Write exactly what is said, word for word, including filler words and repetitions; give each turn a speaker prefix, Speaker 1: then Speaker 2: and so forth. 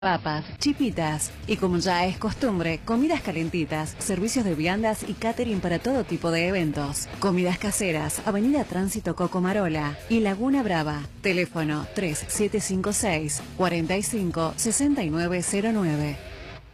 Speaker 1: papas, chipitas y, como ya es costumbre, comidas calentitas, servicios de viandas y catering para todo tipo de eventos. Comidas caseras, Avenida Tránsito Cocomarola y Laguna Brava. Teléfono tres siete cinco seis, cuatro cinco, seis nueve cero nueve.